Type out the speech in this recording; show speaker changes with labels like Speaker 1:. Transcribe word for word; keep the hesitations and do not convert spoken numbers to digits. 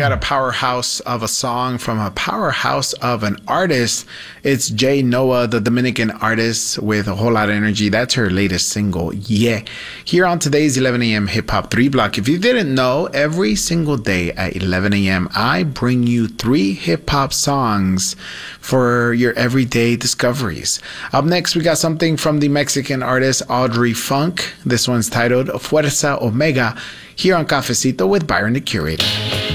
Speaker 1: got a powerhouse of a song from a powerhouse of an artist. It's Jay Noah, the Dominican artist with a whole lot of energy. That's her latest single, Yeah. Here on today's eleven a.m. Hip Hop three Block. If you didn't know, every single day at eleven a.m., I bring you three hip hop songs for your everyday discoveries. Up next, we got something from the Mexican artist Audrey Funk. This one's titled Fuerza Omega, here on Cafecito with Byron the Curator.